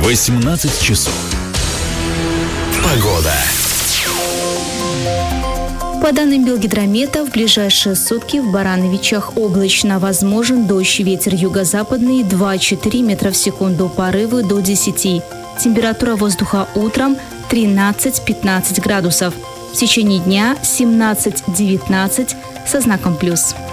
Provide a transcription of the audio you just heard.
18 часов. Погода. По данным Белгидромета, в ближайшие сутки в Барановичах облачно, возможен дождь, ветер юго-западный 2-4 метра в секунду, порывы до 10. Температура воздуха утром 13-15 градусов. В течение дня 17-19 со знаком плюс.